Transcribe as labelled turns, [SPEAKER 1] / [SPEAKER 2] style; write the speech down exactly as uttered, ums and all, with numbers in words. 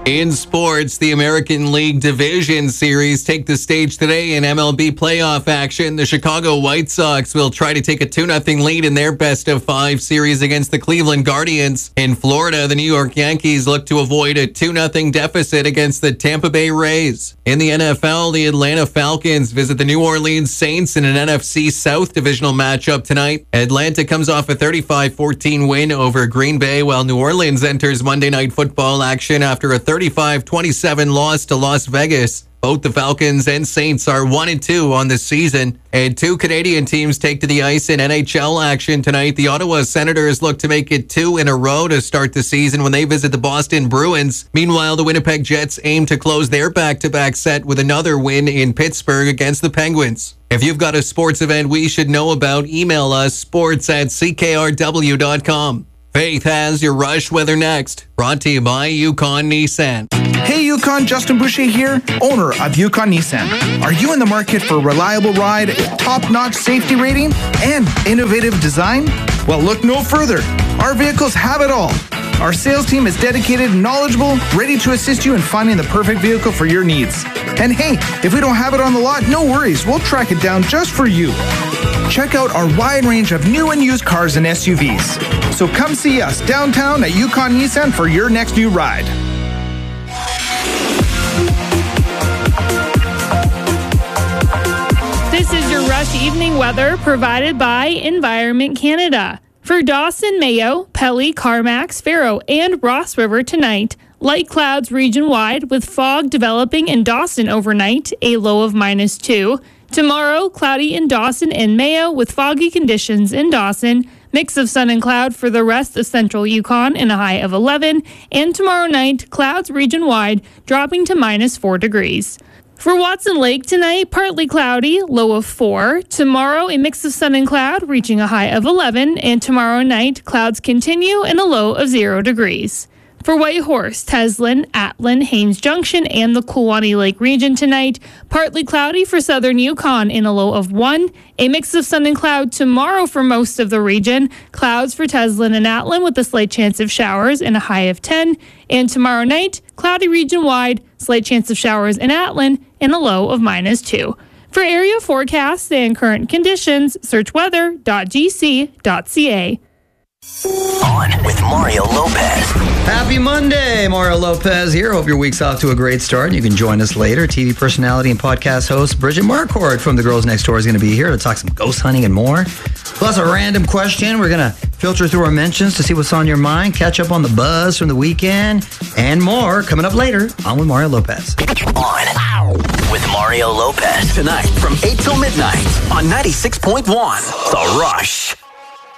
[SPEAKER 1] In sports, the American League Division Series take the stage today in M L B playoff action. The Chicago White Sox will try to take a two nothing lead in their best of five series against the Cleveland Guardians. In Florida, the New York Yankees look to avoid a two nothing deficit against the Tampa Bay Rays. In the N F L, the Atlanta Falcons visit the New Orleans Saints in an N F C South divisional matchup tonight. Atlanta comes off a thirty-five fourteen win over Green Bay, while New Orleans enters Monday Night Football action after a thirty-five twenty-seven loss to Las Vegas. Both the Falcons and Saints are one and two on the season. And two Canadian teams take to the ice in N H L action tonight. The Ottawa Senators look to make it two in a row to start the season when they visit the Boston Bruins. Meanwhile, the Winnipeg Jets aim to close their back-to-back set with another win in Pittsburgh against the Penguins. If you've got a sports event we should know about, email us sports at c k r w dot com. Faith has your Rush weather next. Brought to you by Yukon Nissan.
[SPEAKER 2] Hey Yukon, Justin Boucher here, owner of Yukon Nissan. Are you in the market for a reliable ride, top-notch safety rating, and innovative design? Well, look no further. Our vehicles have it all. Our sales team is dedicated, knowledgeable, ready to assist you in finding the perfect vehicle for your needs. And hey, if we don't have it on the lot, no worries. We'll track it down just for you. Check out our wide range of new and used cars and S U Vs. So come see us downtown at Yukon Nissan for your next new ride.
[SPEAKER 3] This is your Rush evening weather provided by Environment Canada. For Dawson, Mayo, Pelly, Carmax, Faro, and Ross River tonight, light clouds region-wide with fog developing in Dawson overnight, a low of minus two. Tomorrow, cloudy in Dawson and Mayo with foggy conditions in Dawson. Mix of sun and cloud for the rest of central Yukon and a high of eleven. And tomorrow night, clouds region-wide dropping to minus four degrees. For Watson Lake tonight, partly cloudy, low of four. Tomorrow, a mix of sun and cloud, reaching a high of eleven. And tomorrow night, clouds continue and a low of zero degrees. For Whitehorse, Teslin, Atlin, Haines Junction, and the Kulwani Lake region tonight, partly cloudy for southern Yukon in a low of one. A mix of sun and cloud tomorrow for most of the region. Clouds for Teslin and Atlin with a slight chance of showers and a high of ten. And tomorrow night, cloudy region-wide, slight chance of showers in Atlin and a low of minus two. For area forecasts and current conditions, search weather dot g c dot c a.
[SPEAKER 4] On with Mario Lopez.
[SPEAKER 5] Happy Monday, Mario Lopez here. Hope your week's off to a great start. You can join us later. T V personality and podcast host Bridget Marquardt from The Girls Next Door is going to be here to talk some ghost hunting and more. Plus a random question. We're going to filter through our mentions to see what's on your mind, catch up on the buzz from the weekend, and more coming up later on with Mario Lopez.
[SPEAKER 4] On with Mario Lopez tonight from eight till midnight on ninety-six point one The Rush.